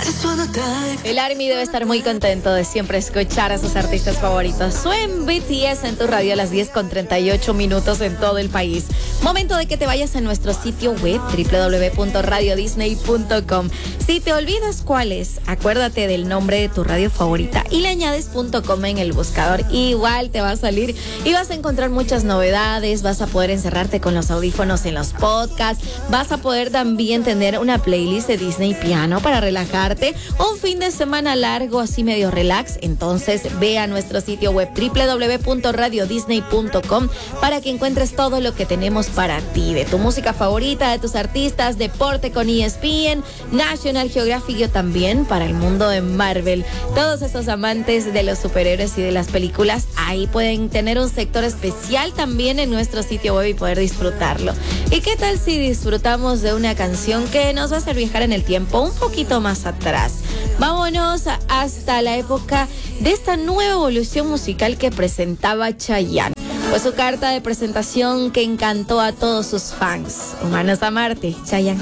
El Army debe estar muy contento de siempre escuchar a sus artistas favoritos. Suena BTS en tu radio a las 10:38 en todo el país. Momento de que te vayas a nuestro sitio web www.radiodisney.com. Si te olvidas cuál es, acuérdate del nombre de tu radio favorita y le añades .com en el buscador. Igual te va a salir y vas a encontrar muchas novedades. Vas a poder encerrarte con los audífonos en los podcasts. Vas a poder también tener una playlist de Disney Piano para relajarte. Un fin de semana largo, así medio relax. Entonces ve a nuestro sitio web www.radiodisney.com para que encuentres todo lo que tenemos para ti, de tu música favorita, de tus artistas, deporte con ESPN, National Geographic, yo también para el mundo de Marvel. Todos esos amantes de los superhéroes y de las películas, ahí pueden tener un sector especial también en nuestro sitio web y poder disfrutarlo. ¿Y qué tal si disfrutamos de una canción que nos va a hacer viajar en el tiempo un poquito más atrás? Vámonos hasta la época de esta nueva evolución musical que presentaba Chayanne. Fue su carta de presentación que encantó a todos sus fans. Humanos a Marte, Chayanne.